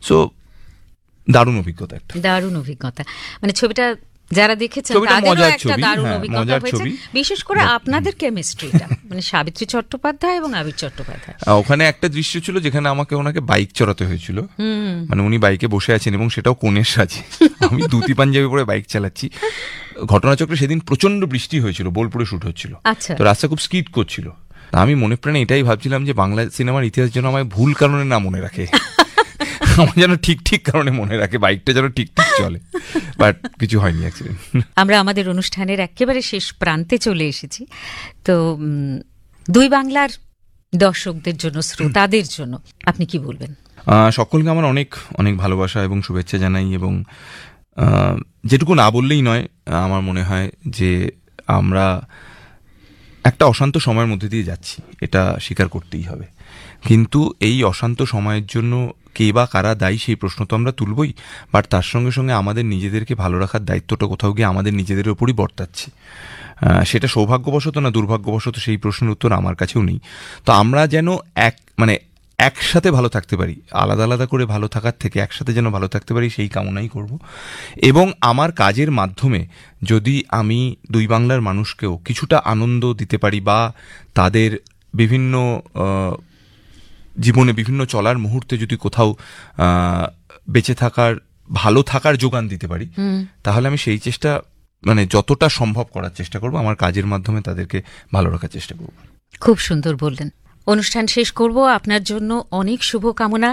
So দারুণ অভিজ্ঞতা, একটা দারুণ অভিজ্ঞতা। মানে ছবিটা যারা দেখেছেন তাদেরও একটা দারুণ অভিজ্ঞতা হয়েছে, বিশেষ করে আপনাদের কেমিস্ট্রিটা, মানে সাবিত্রী চট্টোপাধ্যায় এবং আবির চট্টোপাধ্যায়। ওখানে একটা দৃশ্য ছিল যেখানে আমাকে ওনাকে বাইক চড়াতে হয়েছিল, মানে উনি বাইকে বসে আছেন এবং সেটাও কোণের সাজে, আমি ধুতি পাঞ্জাবি পরে বাইক চালাচ্ছি। ঘটনাচক্রে সেদিন প্রচন্ড বৃষ্টি হয়েছিল, বোলপুরে শুট হচ্ছিল, তো রাস্তা খুব স্কিড করছিল। আমি মনে প্রাণে এটাই ভাবছিলাম যে বাংলা সিনেমার ইতিহাস যেন আমায় ভুল কারণে না মনে রাখে, আমার যেন ঠিক ঠিক কারণে মনে রাখে, বাইকটা যেন ঠিক ঠিক চলে। বাট কিছু হয়নি অ্যাক্সিডেন্ট। আমরা আমাদের অনুষ্ঠানের একেবারে শেষ প্রান্তে চলে এসেছি। তো দুই বাংলার দর্শকদের জন্য, শ্রোতাদের জন্য আপনি কি বলবেন? সকলকে আমার অনেক অনেক ভালোবাসা এবং শুভেচ্ছা জানাই, এবং যেটুকু না বললেই নয়, আমার মনে হয় যে আমরা একটা অশান্ত সময়ের মধ্যে দিয়ে যাচ্ছি, এটা স্বীকার করতেই হবে। কিন্তু এই অশান্ত সময়ের জন্য কে বা কারা দায়ী সেই প্রশ্ন তো আমরা তুলবই, বাট তার সঙ্গে সঙ্গে আমাদের নিজেদেরকে ভালো রাখার দায়িত্বটা কোথাও গিয়ে আমাদের নিজেদের ওপরই বর্তাচ্ছে। সেটা সৌভাগ্যবশত না দুর্ভাগ্যবশত সেই প্রশ্নের উত্তর আমার কাছেও নেই। তো আমরা যেন একসাথে ভালো থাকতে পারি, আলাদা আলাদা করে ভালো থাকার থেকে একসাথে যেন ভালো থাকতে পারি, সেই কামনাই করব। এবং আমার কাজের মাধ্যমে যদি আমি দুই বাংলার মানুষকেও কিছুটা আনন্দ দিতে পারি, বা তাদের বিভিন্ন জীবনে বিভিন্ন চলার মুহূর্তে যদি কোথাও বেঁচে থাকার, ভালো থাকার যোগান দিতে পারি, তাহলে আমি সেই চেষ্টা, মানে যতটা সম্ভব করার চেষ্টা করব, আমার কাজের মাধ্যমে তাদেরকে ভালো রাখার চেষ্টা করব। খুব সুন্দর বললেন। অনুষ্ঠান শেষ করব, আপনার জন্য অনেক শুভকামনা।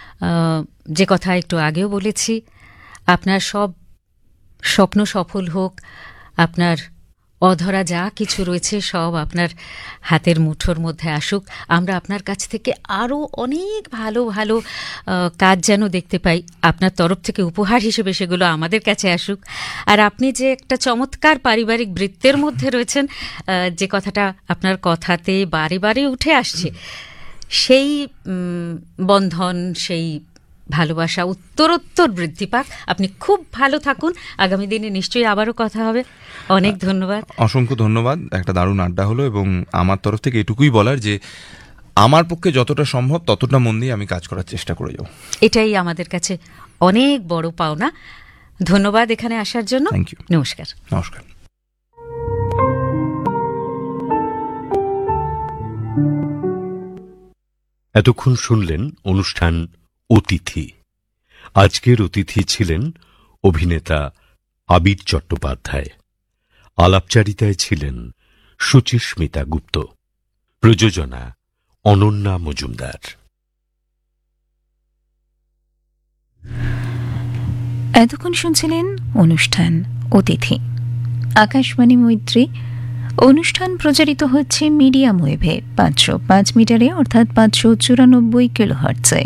যে কথা একটু আগেও বলেছি, আপনার সব স্বপ্ন সফল হোক, আপনার অধরা যা কিছু রয়েছে সব আপনার হাতের মুঠোর মধ্যে আসুক। আমরা আপনার কাছ থেকে আরও অনেক ভালো ভালো কাজ যেন দেখতে পাই, আপনার তরফ থেকে উপহার হিসেবে সেগুলো আমাদের কাছে আসুক। আর আপনি যে একটা চমৎকার পারিবারিক বৃত্তের মধ্যে রয়েছেন, যে কথাটা আপনার কথাতে বারে বারে উঠে আসছে, সেই বন্ধন, সেই ভালোবাসা উত্তরোত্তর বৃদ্ধি পাক। আপনি খুব ভালো থাকুন, আগামী দিনে নিশ্চয়ই আবারও কথা হবে। অনেক ধন্যবাদ। অসংখ্য ধন্যবাদ, একটা দারুণ আড্ডা হলো, এবং আমার তরফ থেকে এটুকুই বলার যে আমার পক্ষে যতটা সম্ভব ততটা মন দিয়ে আমি কাজ করার চেষ্টা করে যাব। এটাই আমাদের কাছে অনেক বড় পাওনা। ধন্যবাদ এখানে আসার জন্য। Thank you. নমস্কার। নমস্কার। এতক্ষণ শুনলেন অনুষ্ঠান অতিথি। আজকের অতিথি ছিলেন অভিনেতা আবির চট্টোপাধ্যায়। আলাপচারিতায় ছিলেন সুচিস্মিতা গুপ্ত। প্রযোজনা অনন্যা মজুমদার। এতক্ষণ শুনছিলেন অনুষ্ঠান অতিথি। আকাশবাণী মৈত্রী। অনুষ্ঠান প্রচারিত হচ্ছে মিডিয়াম ওয়েভে 505 মিটারে, অর্থাৎ 594 কিলোহার্টজে।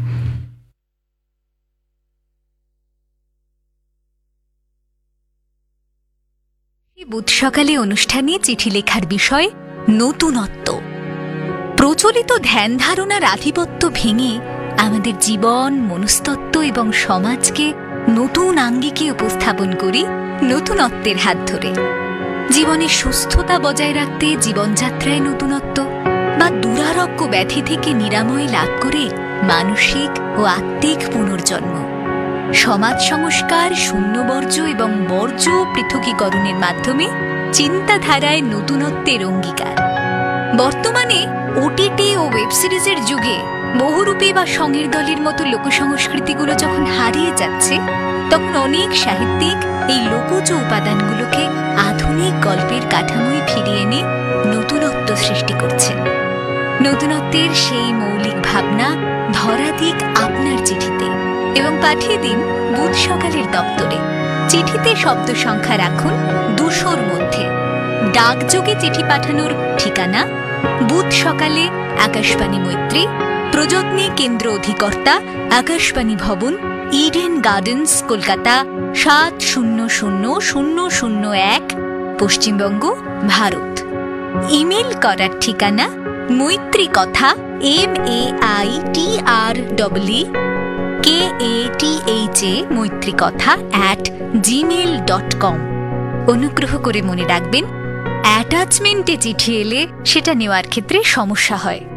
বুধ সকালে অনুষ্ঠানে চিঠি লেখার বিষয় নতুনত্ব। প্রচলিত ধ্যান ধারণার আধিপত্য ভেঙে আমাদের জীবন, মনস্তত্ত্ব এবং সমাজকে নতুন আঙ্গিকে উপস্থাপন করি নতুনত্বের হাত ধরে। জীবনে সুস্থতা বজায় রাখতে জীবনযাত্রায় নতুনত্ব, বা দুরারোগ্য ব্যাধি থেকে নিরাময় লাভ করে মানসিক ও আত্মিক পুনর্জন্ম। সমাজ সংস্কার, শূন্যবর্জ্য এবং বর্জ্য পৃথকীকরণের মাধ্যমে চিন্তাধারায় নতুনত্বের অঙ্গীকার। বর্তমানে ওটিটি ও ওয়েব সিরিজের যুগে বহুরূপী বা সঙ্গীর দলের মতো লোকসংস্কৃতিগুলো যখন হারিয়ে যাচ্ছে, তখন অনেক সাহিত্যিক এই লোকজ উপাদানগুলোকে আধুনিক গল্পের কাঠামোয় ফিরিয়ে এনে নতুনত্ব সৃষ্টি করছেন। নতুনত্বের সেই মৌলিক ভাবনা ধরা দিক আপনার চিঠিতে, এবং পাঠিয়ে দিন বুধ সকালের দপ্তরে। চিঠিতে শব্দ সংখ্যা রাখুন 200-র মধ্যে। ডাকযোগে চিঠি পাঠানোর ঠিকানা বুধ সকালে, আকাশবাণী মৈত্রী, প্রযত্নে কেন্দ্র অধিকর্তা, আকাশবাণী ভবন, Eden gardens, Kolkata 700001, Paschimbanga, Bharat. Email করার ঠিকানা মৈত্রীকথা MAITREKATHA মৈত্রীকথা@gmail.com। অনুগ্রহ করে মনে রাখবেন, অ্যাটাচমেন্টে চিঠি এলে সেটা নেওয়ার ক্ষেত্রে সমস্যা হয়।